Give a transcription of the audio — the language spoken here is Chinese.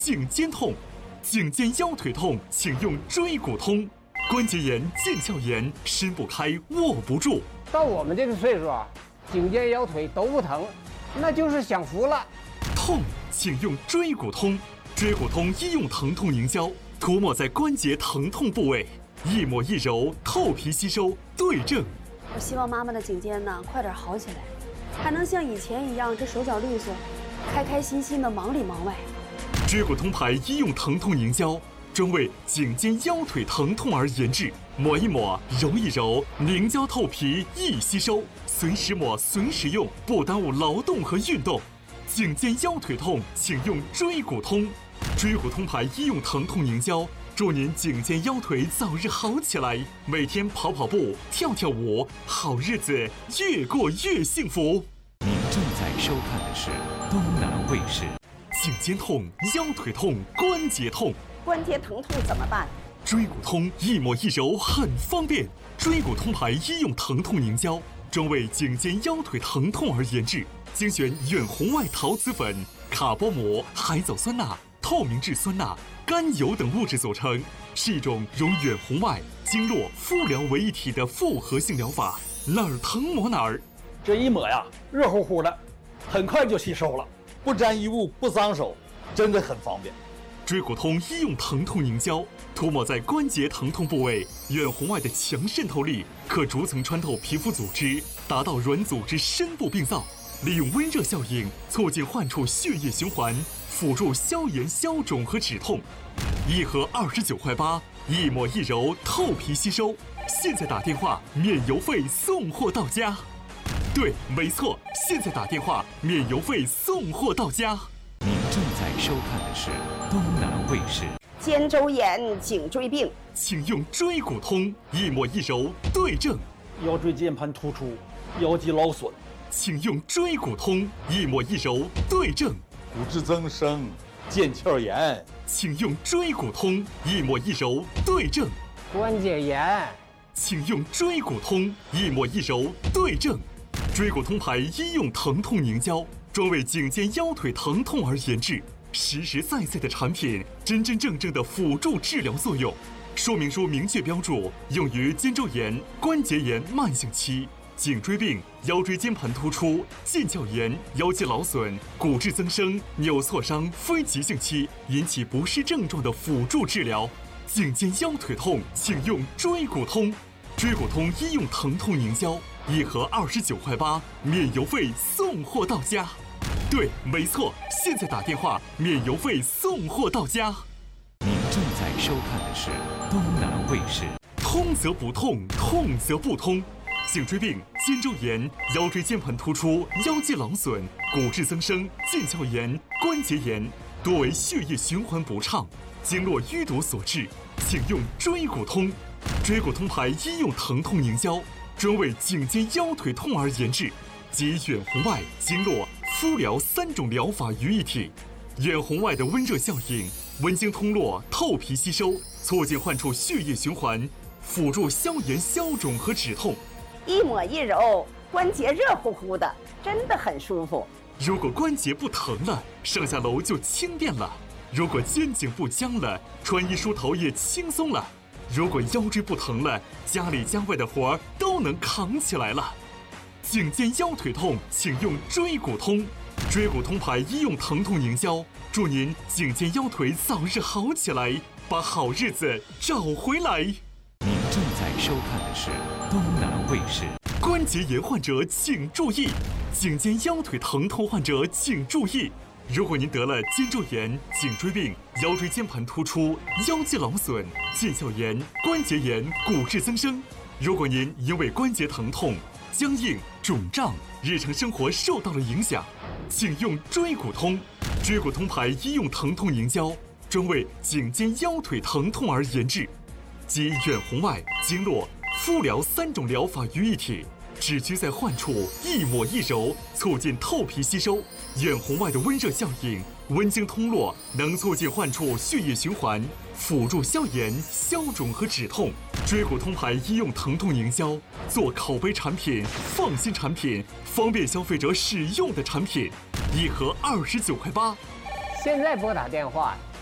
颈肩痛，颈肩腰腿痛，请用椎骨通。关节炎、腱鞘炎，伸不开，握不住。 到我们这个岁数啊，颈肩腰腿都不疼，那就是享福了。 痛，请用椎骨通。椎骨通医用疼痛凝胶，涂抹在关节疼痛部位，一抹一揉，透皮吸收，对症。 我希望妈妈的颈肩呢快点好起来，还能像以前一样这手脚利索，开开心心的忙里忙外。 椎骨通牌医用疼痛凝胶，专为颈肩腰腿疼痛而研制，抹一抹，揉一揉，凝胶透皮，易吸收，随时抹随时用，不耽误劳动和运动。颈肩腰腿痛，请用椎骨通。椎骨通牌医用疼痛凝胶，祝您颈肩腰腿早日好起来，每天跑跑步，跳跳舞，好日子越过越幸福。 您正在收看的是东南卫视。 颈肩痛、腰腿痛、关节痛， 关节疼痛怎么办？ 椎骨通一抹一揉很方便。椎骨通牌医用疼痛凝胶，专为颈肩腰腿疼痛而研制，精选远红外陶瓷粉、卡波膜、海藻酸钠、透明质酸钠、甘油等物质组成，是一种融远红外、经络、敷疗为一体的复合性疗法，哪儿疼抹哪儿。 这一抹呀，热乎乎的，很快就吸收了，不沾衣物，不脏手，真的很方便。 椎骨通医用疼痛凝胶，涂抹在关节疼痛部位，远红外的强渗透力可逐层穿透皮肤组织，达到软组织深部病灶，利用温热效应促进患处血液循环，辅助消炎消肿和止痛。一盒29.8块，一抹一揉，透皮吸收。现在打电话免邮费送货到家。对，没错，现在打电话免邮费送货到家。 您正在收看的是东南卫视。 肩周炎、颈椎病， 请用椎骨通，一抹一揉，对症。 腰椎间盘突出、腰肌劳损， 请用椎骨通，一抹一揉，对症。 骨质增生、腱鞘炎， 请用椎骨通，一抹一揉，对症。 关节炎， 请用椎骨通，一抹一揉，对症。椎骨通牌医用疼痛凝胶，专为颈肩腰腿疼痛而研制，实实在在的产品，真真正正的辅助治疗作用。说明书明确标注，用于肩周炎、关节炎慢性期、颈椎病、腰椎间盘突出、腱鞘炎、腰肌劳损、骨质增生、扭挫伤非急性期引起不适症状的辅助治疗。颈肩腰腿痛，请用椎骨通。椎骨通医用疼痛凝胶，一盒29.8块，免邮费送货到家。对，没错，现在打电话免邮费送货到家。 您正在收看的是东南卫视。 通则不痛，痛则不通。颈椎病、肩周炎、腰椎间盘突出、腰肌劳损、骨质增生、腱鞘炎、关节炎，多为血液循环不畅、经络淤堵所致，请用椎骨通。椎骨通牌医用疼痛凝胶，专为颈肩腰腿痛而研制，集远红外、经络、敷疗3种疗法于一体。远红外的温热效应，温经通络，透皮吸收，促进患处血液循环，辅助消炎消肿和止痛。 一抹一揉，关节热乎乎的，真的很舒服。 如果关节不疼了，上下楼就轻便了；如果肩颈不僵了，穿衣梳头也轻松了；如果腰椎不疼了，家里家外的活儿都能扛起来了。颈肩腰腿痛，请用椎骨通。椎骨通牌医用疼痛凝胶，祝您颈肩腰腿早日好起来，把好日子找回来。 您正在收看的是东南卫视。 关节炎患者请注意，颈肩腰腿疼痛患者请注意。如果您得了肩周炎、颈椎病、腰椎间盘突出、腰肌劳损、腱鞘炎、关节炎、骨质增生，如果您因为关节疼痛、僵硬、肿胀，日常生活受到了影响，请用椎骨通。椎骨通牌医用疼痛凝胶，专为颈肩腰腿疼痛而研制，集远红外、经络、敷疗3种疗法于一体，只需在患处一抹一揉，促进透皮吸收。远红外的温热效应，温经通络，能促进患处血液循环，辅助消炎、消肿和止痛。椎骨通牌医用疼痛凝胶，做口碑产品、放心产品、方便消费者使用的产品，一盒29.8块。 现在拨打电话